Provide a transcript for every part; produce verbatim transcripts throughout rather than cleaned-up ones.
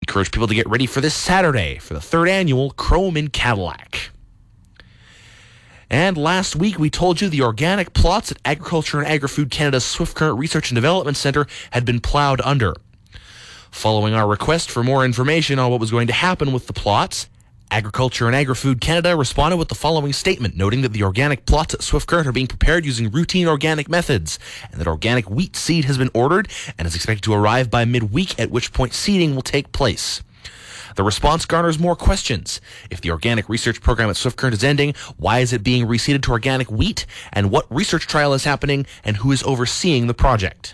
encourage people to get ready for this Saturday for the third annual Chrome in Cadillac. And last week, we told you the organic plots at Agriculture and Agri-Food Canada's Swift Current Research and Development Centre had been ploughed under. Following our request for more information on what was going to happen with the plots, Agriculture and Agri-Food Canada responded with the following statement, noting that the organic plots at Swift Current are being prepared using routine organic methods, and that organic wheat seed has been ordered and is expected to arrive by midweek, at which point seeding will take place. The response garners more questions. If the organic research program at Swift Current is ending, why is it being reseeded to organic wheat? And what research trial is happening? And who is overseeing the project?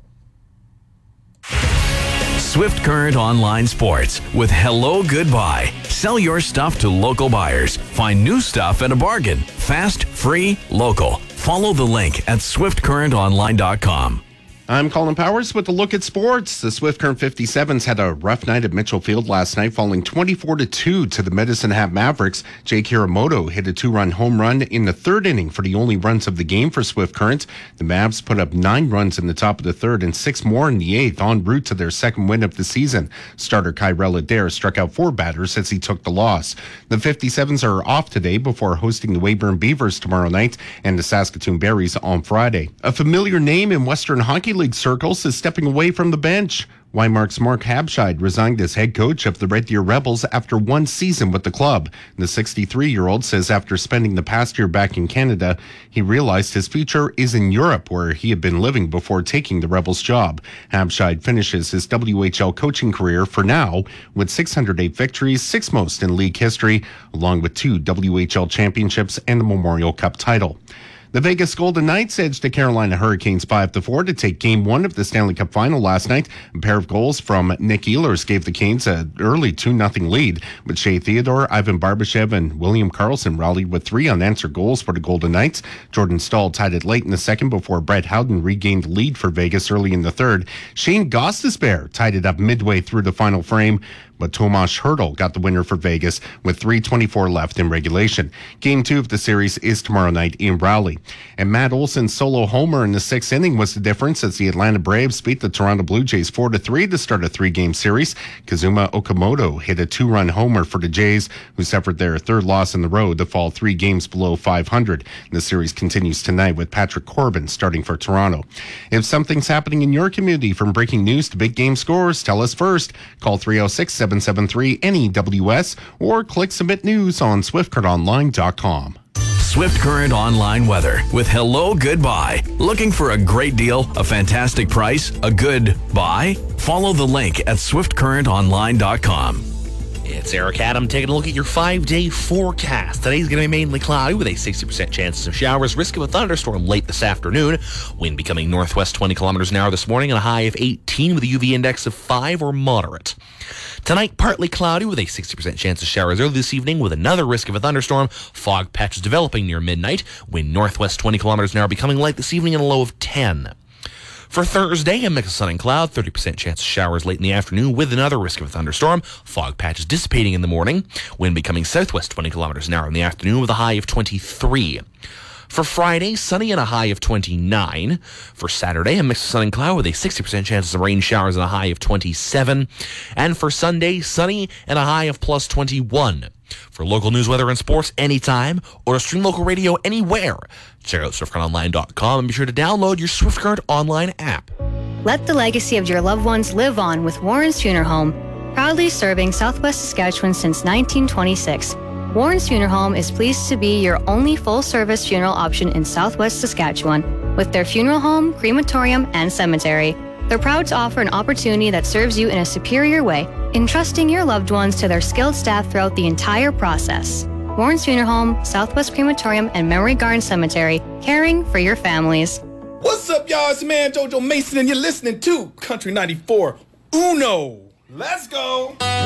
Swift Current Online Sports with Hello Goodbye. Sell your stuff to local buyers. Find new stuff at a bargain. Fast, free, local. Follow the link at swift current online dot com. I'm Colin Powers with a look at sports. The Swift Current fifty-sevens had a rough night at Mitchell Field last night, falling twenty-four to two to the Medicine Hat Mavericks. Jake Hiramoto hit a two-run home run in the third inning for the only runs of the game for Swift Current. The Mavs put up nine runs in the top of the third and six more in the eighth, en route to their second win of the season. Starter Kyrell Adair struck out four batters as he took the loss. The fifty-sevens are off today before hosting the Weyburn Beavers tomorrow night and the Saskatoon Berries on Friday. A familiar name in Western Hockey League circles is stepping away from the bench. Weimark's Mark Habscheid resigned as head coach of the Red Deer Rebels after one season with the club. The sixty-three-year-old says after spending the past year back in Canada, he realized his future is in Europe, where he had been living before taking the Rebels job. Habscheid finishes his W H L coaching career for now with six hundred eight victories, sixth most in league history, along with two W H L championships and a Memorial Cup title. The Vegas Golden Knights edged the Carolina Hurricanes five to four to take Game one of the Stanley Cup Final last night. A pair of goals from Nick Ehlers gave the Canes an early two nothing lead, but Shea Theodore, Ivan Barbashev, and William Karlsson rallied with three unanswered goals for the Golden Knights. Jordan Stahl tied it late in the second before Brett Howden regained the lead for Vegas early in the third. Shane Gostisbehere tied it up midway through the final frame, but Tomas Hertl got the winner for Vegas with three twenty-four left in regulation. Game two of the series is tomorrow night in Raleigh. And Matt Olson's solo homer in the sixth inning was the difference as the Atlanta Braves beat the Toronto Blue Jays four to three to start a three-game series. Kazuma Okamoto hit a two-run homer for the Jays, who suffered their third loss in the road to fall three games below five hundred. The series continues tonight with Patrick Corbin starting for Toronto. If something's happening in your community, from breaking news to big game scores, tell us first. Call three oh six, seven seven three, N E W S or click Submit News on swift current online dot com. Swift Current Online Weather with Hello Goodbye. Looking for a great deal, a fantastic price, a good buy? Follow the link at swift current online dot com. It's Eric Adam taking a look at your five-day forecast. Today's going to be mainly cloudy with a sixty percent chance of showers, risk of a thunderstorm late this afternoon. Wind becoming northwest twenty kilometers an hour this morning and a high of eighteen with a U V index of five or moderate. Tonight, partly cloudy with a sixty percent chance of showers early this evening with another risk of a thunderstorm. Fog patches developing near midnight. Wind northwest twenty kilometers an hour becoming light this evening and a low of ten. For Thursday, a mix of sun and cloud, thirty percent chance of showers late in the afternoon with another risk of a thunderstorm. Fog patches dissipating in the morning. Wind becoming southwest twenty kilometers an hour in the afternoon with a high of twenty-three. For Friday, sunny and a high of twenty-nine. For Saturday, a mix of sun and cloud with a sixty percent chance of rain showers and a high of twenty-seven. And for Sunday, sunny and a high of plus twenty-one. For local news, weather, and sports anytime, or to stream local radio anywhere, check out swift current online dot com and be sure to download your Swift Current Online app. Let the legacy of your loved ones live on with Warren's Funeral Home, proudly serving Southwest Saskatchewan since nineteen twenty-six. Warren's Funeral Home is pleased to be your only full-service funeral option in Southwest Saskatchewan, with their funeral home, crematorium, and cemetery. They're proud to offer an opportunity that serves you in a superior way, entrusting your loved ones to their skilled staff throughout the entire process. Warren's Funeral Home, Southwest Crematorium, and Memory Garden Cemetery, caring for your families. What's up, y'all? It's your man JoJo Mason, and you're listening to Country ninety-four Uno. Let's go!